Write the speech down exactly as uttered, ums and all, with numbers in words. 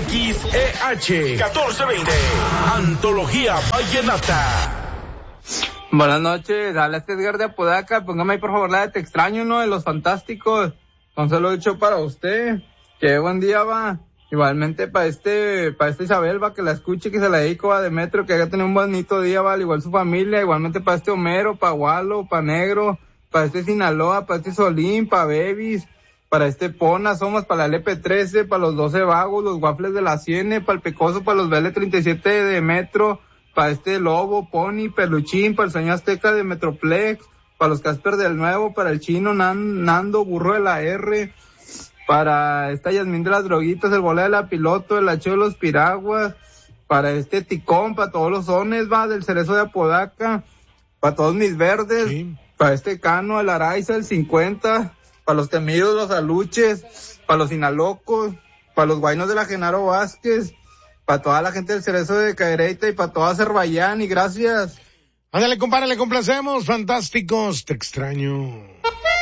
X E H catorce veinte. Antología Vallenata. Buenas noches, habla este Edgar de Apodaca. Póngame ahí por favor la de Te Extraño, ¿no? De Los Fantásticos. Entonces lo he dicho para usted. Que buen día va. Igualmente para este, para este Isabel, va, que la escuche, que se la dedico, va, de Metro, que haya tenido un bonito día, va, al igual su familia. Igualmente para este Homero, para Walo, para Negro, para este Sinaloa, para este Solín, para Bebis, para este Pona, Somos, para la L P trece, para los doce Vagos, los Waffles de la Ciene, para el Pecoso, para los B L treinta y siete de Metro, para este Lobo, Pony, Peluchín, para el Sueño Azteca de Metroplex, para los Casper del Nuevo, para el Chino, Nan, Nando, Burro de la R, para esta Yasmín de las Droguitas, el Bola de la Piloto, el Hacho de los Piraguas, para este Ticón, para todos los sones, va, del Cerezo de Apodaca, para todos mis verdes, sí. Para este Cano, el Araiza, el cincuenta, para los Temidos, los Aluches, para los Sinalocos, para los Guainos de la Genaro Vázquez, para toda la gente del Cerezo de Cadereyta y para toda Azerbaiyán, y gracias. Ándale, compadre, le complacemos, fantásticos, te extraño.